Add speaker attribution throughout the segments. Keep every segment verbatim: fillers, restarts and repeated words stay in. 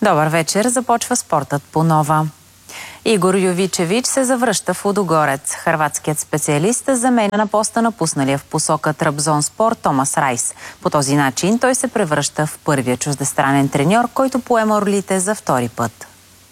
Speaker 1: Добър вечер, започва спортът по нова. Игор Йовичевич се завръща в Лудогорец. Хърватският специалист заменя на поста напусналия в посока Трабзонспор Томас Райс. По този начин той се превръща в първия чуждестранен треньор, който поема ролите за втори път.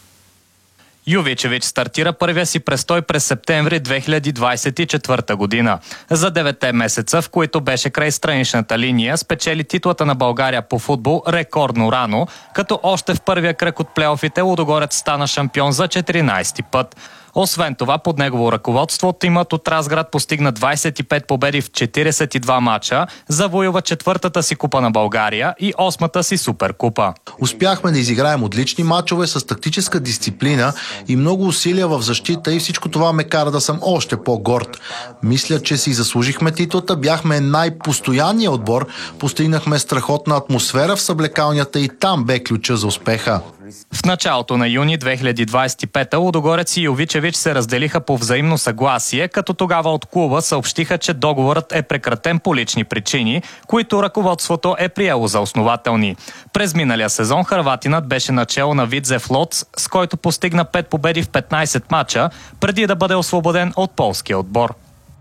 Speaker 2: Йовичевич стартира първия си престой през септември две хиляди двадесет и четвърта година. За деветте месеца, в които беше край страничната линия, спечели титлата на България по футбол рекордно рано, като още в първия кръг от плейофите Лудогорец стана шампион за четиринадесети път. Освен това, под негово ръководство, тимът от Разград постигна двадесет и пет победи в четиридесет и два мача, завоюва четвъртата си купа на България и осмата си суперкупа.
Speaker 3: Успяхме да изиграем отлични мачове с тактическа дисциплина и много усилия в защита и всичко това ме кара да съм още по-горд. Мисля, че си заслужихме титлата, бяхме най-постоянният отбор, постигнахме страхотна атмосфера в съблекалнята и там бе ключа за успеха.
Speaker 2: В началото на юни две хиляди двадесет и пета Лудогорец и Йовичевич се разделиха по взаимно съгласие, като тогава от клуба съобщиха, че договорът е прекратен по лични причини, които ръководството е приело за основателни. През миналия сезон хърватинът беше начело на Видзев Лоц, с който постигна пет победи в петнадесет мача, преди да бъде освободен от полския отбор.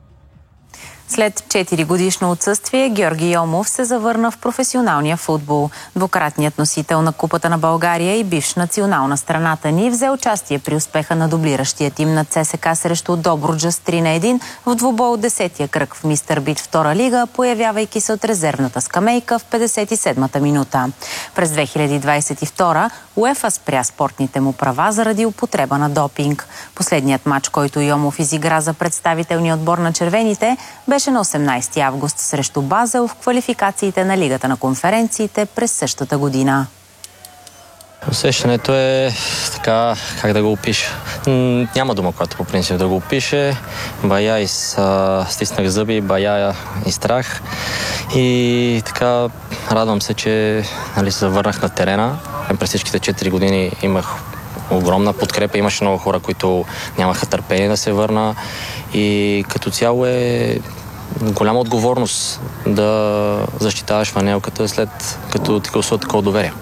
Speaker 1: След четири годишно отсъствие Георги Йомов се завърна в професионалния футбол. Двукратният носител на Купата на България и бивш национал на страната ни взе участие при успеха на дублиращия тим на ЦСКА срещу Добруджа с три на едно в двубой от десетия кръг в Мистър Бит втора лига, появявайки се от резервната скамейка в петдесет и седмата минута. През две хиляди двадесет и втора УЕФА спря спортните му права заради употреба на допинг. Последният матч, който Йомов изигра за представителния отбор на червените, беше на осемнадесети август срещу Базел в квалификациите на Лигата на конференциите през същата година.
Speaker 4: Усещането е така, как да го опиша. Няма дума, която по принцип да го опише. Бая и стиснах зъби, бая и страх. И така радвам се, че нали, се завърнах на терена. През всичките четири години имах огромна подкрепа. Имаше много хора, които нямаха търпение да се върна. И като цяло е голяма отговорност да защитаваш фанелката след като ти гласува такова доверие.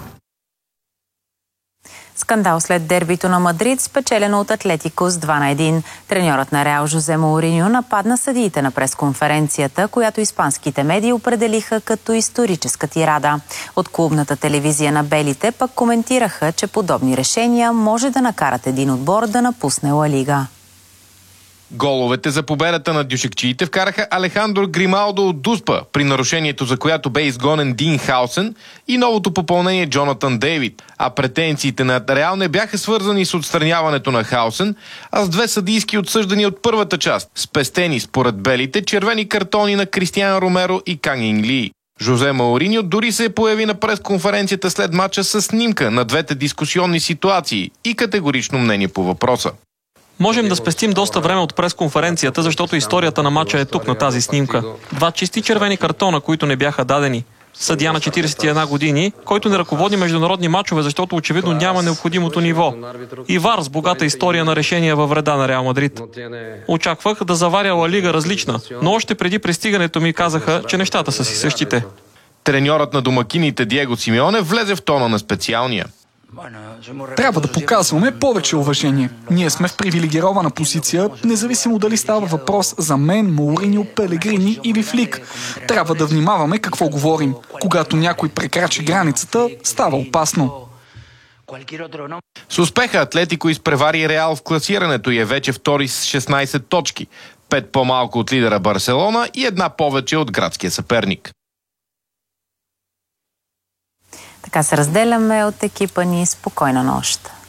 Speaker 1: Скандал след дербито на Мадрид, спечелено от Атлетико с два на едно. Треньорът на Реал Жозе Моуриньо нападна съдиите на пресконференцията, която испанските медии определиха като историческа тирада. От клубната телевизия на белите пък коментираха, че подобни решения може да накарат един отбор да напусне Ла Лига.
Speaker 5: Головете за победата на дюшекчиите вкараха Алехандро Грималдо от Дуспа, при нарушението за която бе изгонен Дин Хаусен, и новото попълнение Джонатан Дейвид. А претенциите на Реал не бяха свързани с отстраняването на Хаусен, а с две съдийски отсъждани от първата част, спестени според белите червени картони на Кристиан Ромеро и Кан Ин Ли. Жозе Мауриньо дори се появи на пресконференцията след мача с снимка на двете дискусионни ситуации и категорично мнение по въпроса.
Speaker 6: Можем да спестим доста време от пресконференцията, защото историята на мача е тук на тази снимка. Два чисти червени картона, които не бяха дадени. Съдия на четиридесет и една години, който не ръководи международни мачове, защото очевидно няма необходимото ниво. И ВАР с богата история на решения във вреда на Реал Мадрид. Очаквах да заваря Ла Лига различна, но още преди пристигането ми казаха, че нещата са си същите.
Speaker 5: Треньорът на домакините Диего Симеоне влезе в тона на специалния.
Speaker 7: Трябва да показваме повече уважение. Ние сме в привилегирована позиция, независимо дали става въпрос за мен, Моуриньо, Пелегрини или Флик. Трябва да внимаваме какво говорим. Когато някой прекрачи границата, става опасно.
Speaker 5: С успеха Атлетико изпревари Реал в класирането и е вече втори с шестнадесет точки. Пет по-малко от лидера Барселона и една повече от градския съперник.
Speaker 1: Така се разделяме от екипа ни. Спокойна нощ.